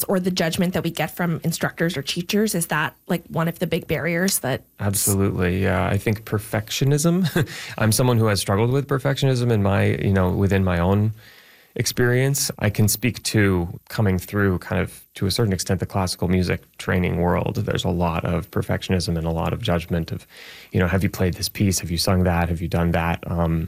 or the judgment that we get from instructors or teachers? Is that like one of the big barriers that... Absolutely. Yeah. I think perfectionism, I'm someone who has struggled with perfectionism in my, within my own experience. I can speak to coming through kind of to a certain extent the classical music training world. There's a lot of perfectionism and a lot of judgment of, have you played this piece? Have you sung that? Have you done that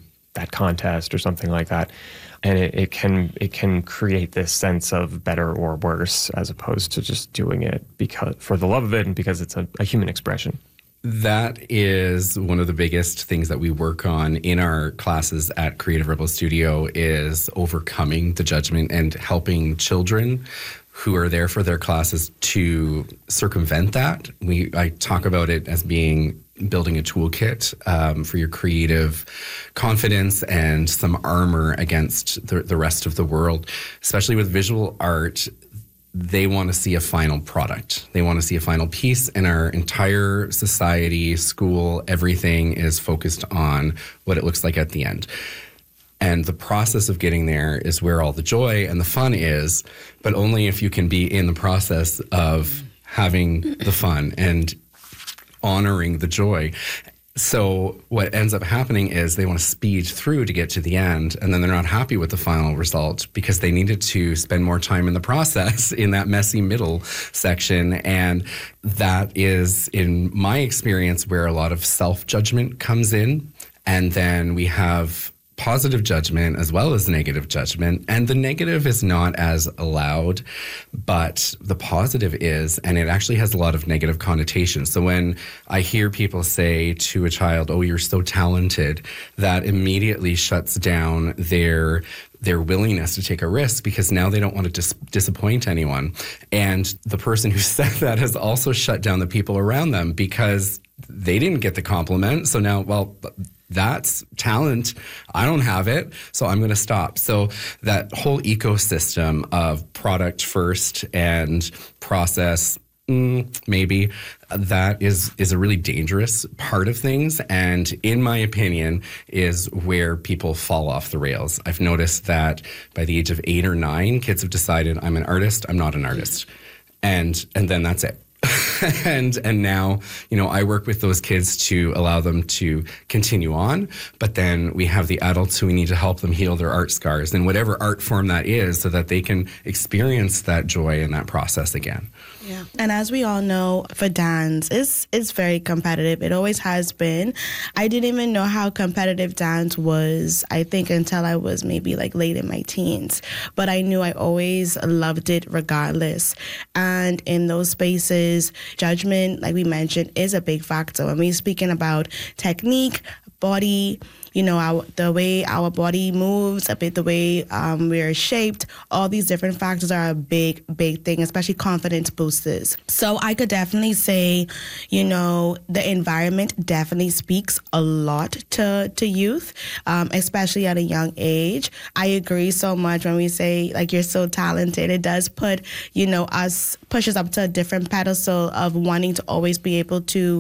contest or something like that? And it can create this sense of better or worse as opposed to just doing it because for the love of it and because it's a human expression. That is one of the biggest things that we work on in our classes at Creative Rebel Studio is overcoming the judgment and helping children who are there for their classes to circumvent that. I talk about it as being building a toolkit for your creative confidence and some armor against the rest of the world, especially with visual art. They want to see a final product. They want to see a final piece, and our entire society, school, everything is focused on what it looks like at the end. And the process of getting there is where all the joy and the fun is, but only if you can be in the process of having the fun and honoring the joy. So what ends up happening is they want to speed through to get to the end, and then they're not happy with the final result because they needed to spend more time in the process in that messy middle section. And that is, in my experience, where a lot of self-judgment comes in. And then we have positive judgment as well as negative judgment. And the negative is not as allowed, but the positive is, and it actually has a lot of negative connotations. So when I hear people say to a child, "Oh, you're so talented," that immediately shuts down their willingness to take a risk because now they don't want to disappoint anyone. And the person who said that has also shut down the people around them because they didn't get the compliment. So now, well, that's talent. I don't have it, so I'm going to stop. So that whole ecosystem of product first and process, maybe, that is a really dangerous part of things. And in my opinion, is where people fall off the rails. I've noticed that by the age of 8 or 9, kids have decided, I'm an artist, I'm not an artist. And then that's it. And now, I work with those kids to allow them to continue on, but then we have the adults who we need to help them heal their art scars in whatever art form that is so that they can experience that joy in that process again. Yeah. And as we all know, for dance, it's very competitive. It always has been. I didn't even know how competitive dance was, I think, until I was maybe like late in my teens. But I knew I always loved it regardless. And in those spaces, judgment, like we mentioned, is a big factor. When we're speaking about technique, body, the way our body moves, a bit the way we're shaped, all these different factors are a big, big thing, especially confidence boosters. So I could definitely say, the environment definitely speaks a lot to youth, especially at a young age. I agree so much when we say, like, you're so talented. It does put, push us up to a different pedestal of wanting to always be able to,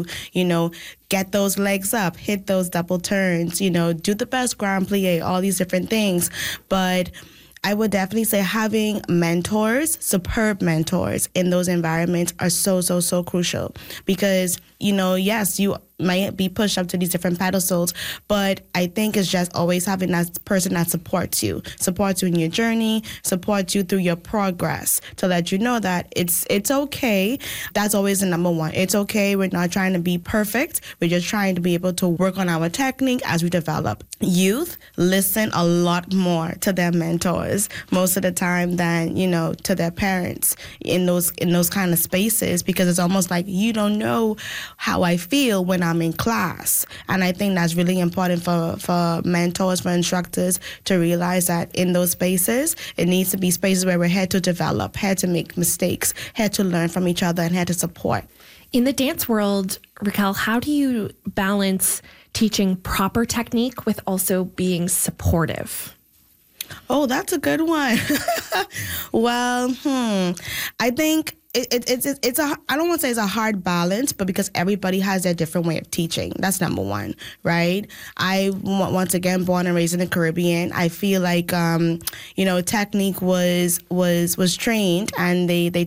get those legs up, hit those double turns, do the best grand plie, all these different things. But I would definitely say having mentors, superb mentors in those environments are so, so, so crucial because, yes, you might be pushed up to these different pedestals, but I think it's just always having that person that supports you in your journey, supports you through your progress to let you know that it's okay. That's always the number one. It's okay. We're not trying to be perfect. We're just trying to be able to work on our technique as we develop. Youth listen a lot more to their mentors most of the time than, to their parents in those kind of spaces because it's almost like you don't know how I feel when I'm in class. And I think that's really important for mentors, for instructors to realize that in those spaces, it needs to be spaces where we're here to develop, here to make mistakes, here to learn from each other, and here to support. In the dance world, Raquel, how do you balance teaching proper technique with also being supportive? Oh, that's a good one. Well, I think it's I don't want to say it's a hard balance, but because everybody has their different way of teaching. That's number one, right? I, once again, born and raised in the Caribbean, I feel like, technique was trained and they